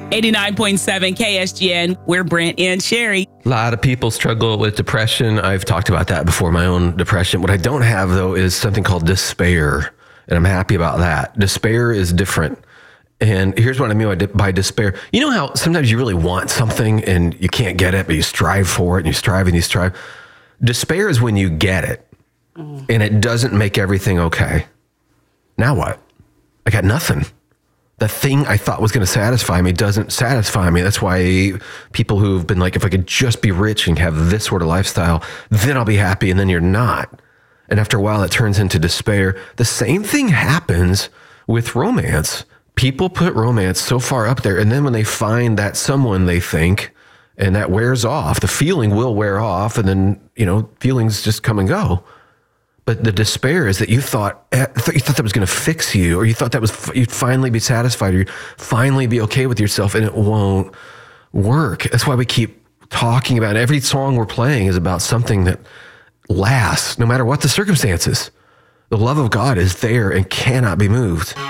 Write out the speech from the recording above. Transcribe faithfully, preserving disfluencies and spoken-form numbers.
eighty-nine point seven K S G N. We're Brent and Sherry. A lot of people struggle with depression. I've talked about that before, my own depression. What I don't have, though, is something called despair, and I'm happy about that. Despair is different. And here's what I mean by, by despair. You know how sometimes you really want something and you can't get it, but you strive for it and you strive and you strive? Despair is when you get it mm. and it doesn't make everything okay. Now what? I got nothing. The thing I thought was going to satisfy me doesn't satisfy me. That's why people who've been like, if I could just be rich and have this sort of lifestyle, then I'll be happy. And then you're not. And after a while, it turns into despair. The same thing happens with romance. People put romance so far up there. And then when they find that someone they think, and that wears off, the feeling will wear off. And then, you know, feelings just come and go. But the despair is that you thought you thought that was going to fix you, or you thought that was you'd finally be satisfied, or you'd finally be okay with yourself, and it won't work. That's why we keep talking about it. Every song we're playing is about something that lasts, no matter what the circumstances. The love of God is there and cannot be moved.